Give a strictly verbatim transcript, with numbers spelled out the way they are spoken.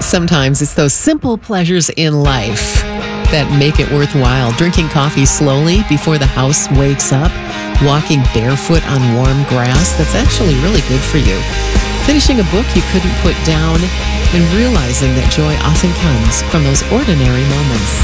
Sometimes it's those simple pleasures in life that make it worthwhile. Drinking coffee slowly before the house wakes up, walking barefoot on warm grass, that's actually really good for you. Finishing a book you couldn't put down, and realizing that joy often comes from those ordinary moments.